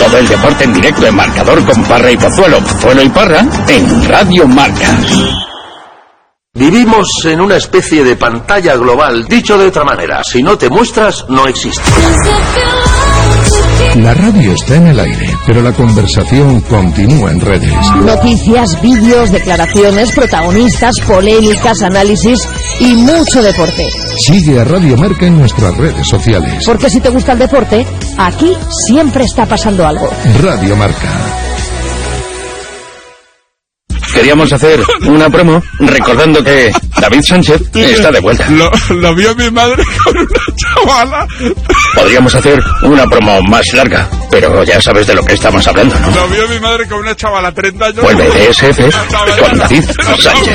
Todo el deporte en directo en marcador con Parra y Pozuelo. Pozuelo y Parra en Radio Marca. Vivimos en una especie de pantalla global. Dicho de otra manera, si no te muestras, no existes. La radio está en el aire, pero la conversación continúa en redes. Noticias, vídeos, declaraciones, protagonistas, polémicas, análisis y mucho deporte. Sigue a Radio Marca en nuestras redes sociales. Porque si te gusta el deporte, aquí siempre está pasando algo. Radio Marca. Queríamos hacer una promo recordando que David Sánchez está de vuelta. Lo vio mi madre con una chavala. Podríamos hacer una promo más larga, pero ya sabes de lo que estamos hablando, ¿no? Lo vio mi madre con una chavala, 30 años. Vuelve DSF con David Sánchez.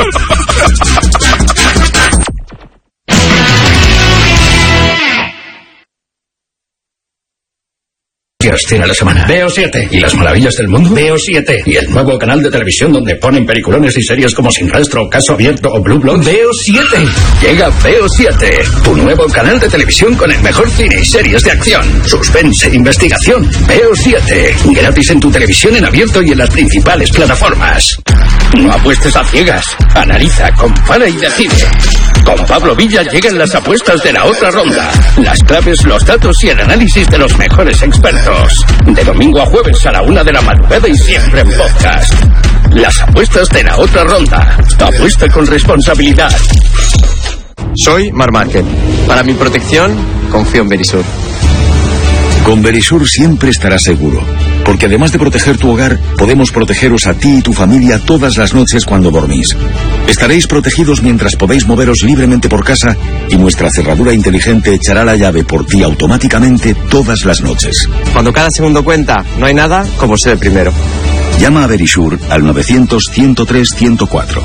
Tiene la semana. Veo 7. ¿Y las maravillas del mundo? Veo 7. ¿Y el nuevo canal de televisión donde ponen peliculones y series como Sin Rastro, Caso Abierto o Blue Bloods? Veo 7. Llega Veo 7, tu nuevo canal de televisión con el mejor cine y series de acción, suspense e investigación. Veo 7. Gratis en tu televisión en abierto y en las principales plataformas. No apuestes a ciegas. Analiza, compara y decide. Con Pablo Villa llegan las apuestas de la otra ronda. Las claves, los datos y el análisis de los mejores expertos. De domingo a jueves a la 1 de la madrugada y siempre en podcast. Las apuestas de la otra ronda. Apuesta con responsabilidad. Soy Marc Márquez. Para mi protección, confío en Verisur. Con Verisur siempre estarás seguro, porque además de proteger tu hogar, podemos protegeros a ti y tu familia todas las noches cuando dormís. Estaréis protegidos mientras podéis moveros libremente por casa y nuestra cerradura inteligente echará la llave por ti automáticamente todas las noches. Cuando cada segundo cuenta, no hay nada como ser el primero. Llama a Verisur al 900-103-104.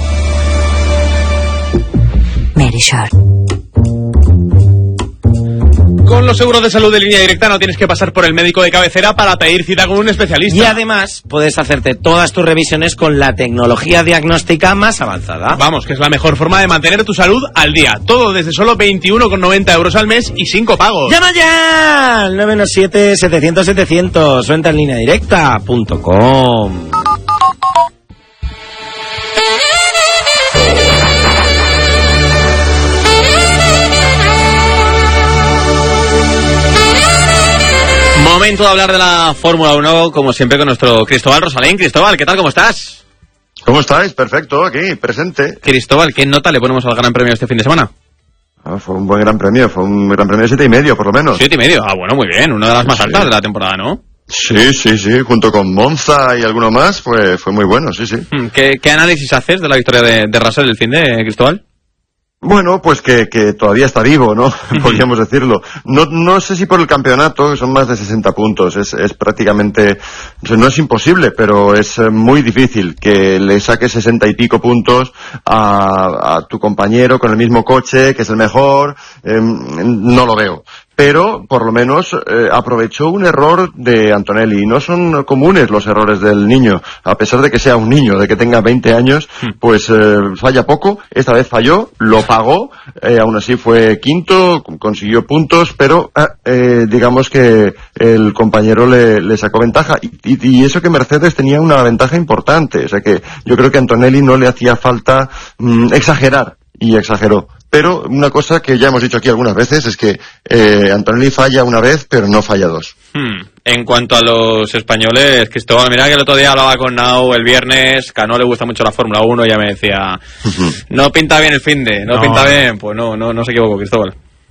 Verisur. Con los seguros de salud de Línea Directa no tienes que pasar por el médico de cabecera para pedir cita con un especialista. Y además puedes hacerte todas tus revisiones con la tecnología diagnóstica más avanzada. Vamos, que es la mejor forma de mantener tu salud al día. Todo desde solo 21,90 euros al mes y sin copagos. ¡Llama ya! Al 917-700-700 o entra en lineadirecta.com. Momento de hablar de la Fórmula 1, como siempre, con nuestro Cristóbal Rosalén. Cristóbal, ¿qué tal? ¿Cómo estás? ¿Cómo estáis? Perfecto, aquí, presente. Cristóbal, ¿qué nota le ponemos al Gran Premio este fin de semana? Fue un buen Gran Premio, fue un Gran Premio de 7,5 por lo menos. 7,5, bueno, muy bien, una de las más altas de la temporada, ¿no? Sí, junto con Monza y alguno más, fue muy bueno, sí. ¿Qué análisis haces de la victoria de Russell el fin de, Cristóbal? Bueno, pues que todavía está vivo, ¿no? Podríamos decirlo. No sé si por el campeonato, que son más de 60 puntos, es prácticamente, no es imposible, pero es muy difícil que le saques 60 y pico puntos a tu compañero con el mismo coche, que es el mejor, no lo veo. Pero, por lo menos, aprovechó un error de Antonelli. No son comunes los errores del niño. A pesar de que sea un niño, de que tenga 20 años, pues falla poco. Esta vez falló, lo pagó. Aún así fue quinto, consiguió puntos, pero digamos que el compañero le sacó ventaja. Y eso que Mercedes tenía una ventaja importante. O sea que yo creo que a Antonelli no le hacía falta exagerar. Y exageró. Pero una cosa que ya hemos dicho aquí algunas veces es que Antonelli falla una vez, pero no falla dos. En cuanto a los españoles, Cristóbal, mira que el otro día hablaba con Nau el viernes, que a no le gusta mucho la Fórmula 1, y ya me decía, no pinta bien el finde, no pinta bien. Pues no se equivocó, Cristóbal.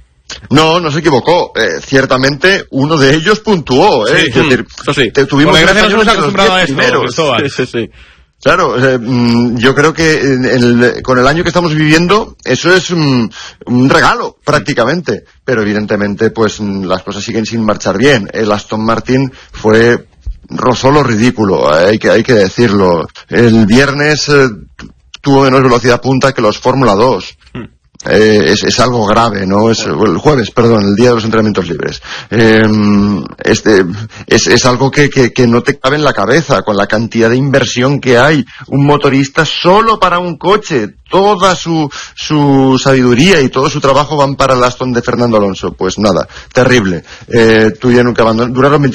No se equivocó. Ciertamente uno de ellos puntuó. Sí, es decir, eso sí. Tuvimos gracias, nos hemos los acostumbrado a 10 esto, primeros. Cristóbal. Sí. Claro, yo creo que con el año que estamos viviendo, eso es un regalo, prácticamente. Pero evidentemente, pues las cosas siguen sin marchar bien. El Aston Martin rozó lo ridículo, hay que decirlo. El viernes tuvo menos velocidad punta que los Fórmula 2. Es algo grave, ¿no? Es el jueves, perdón, el día de los entrenamientos libres. Es algo que no te cabe en la cabeza con la cantidad de inversión que hay. Un motorista solo para un coche, toda su sabiduría y todo su trabajo van para el Aston de Fernando Alonso. Pues nada, terrible. Tú ya nunca abandonas. Duraron